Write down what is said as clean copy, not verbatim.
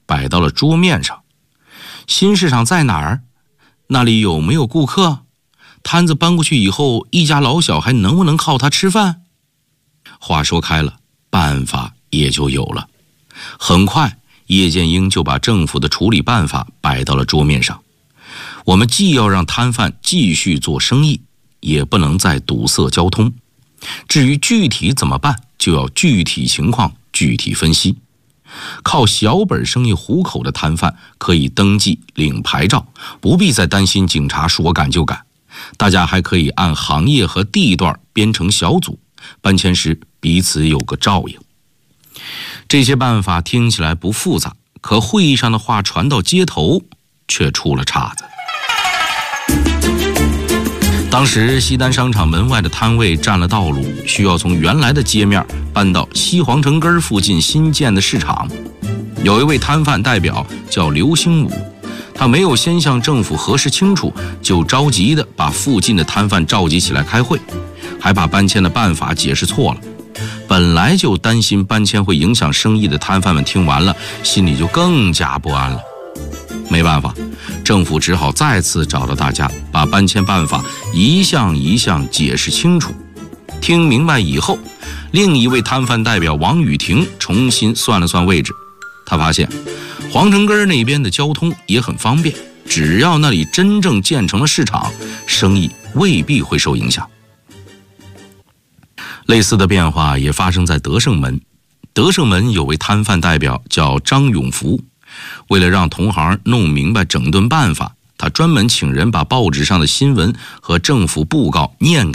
摆到了桌面上。新市场在哪儿？那里有没有顾客？摊子搬过去以后，一家老小还能不能靠它吃饭？话说开了，办法也就有了。很快，叶剑英就把政府的处理办法摆到了桌面上。我们既要让摊贩继续做生意，也不能再堵塞交通。至于具体怎么办，就要具体情况具体分析。靠小本生意糊口的摊贩可以登记领牌照，不必再担心警察说赶就赶。大家还可以按行业和地段编成小组，搬迁时彼此有个照应。这些办法听起来不复杂，可会议上的话传到街头，却出了岔子。当时西单商场门外的摊位占了道路，需要从原来的街面搬到西皇城根附近新建的市场。有一位摊贩代表叫刘兴武，他没有先向政府核实清楚，就着急地把附近的摊贩召集起来开会，还把搬迁的办法解释错了。本来就担心搬迁会影响生意的摊贩们听完了，心里就更加不安了。没办法，政府只好再次找到大家，把搬迁办法一项一项解释清楚。听明白以后，另一位摊贩代表王雨婷重新算了算位置，他发现皇城根那边的交通也很方便，只要那里真正建成了市场，生意未必会受影响。类似的变化也发生在德胜门。德胜门有位摊贩代表叫张永福，为了让同行弄明白整顿办法，他专门请人把报纸上的新闻和政府布告念给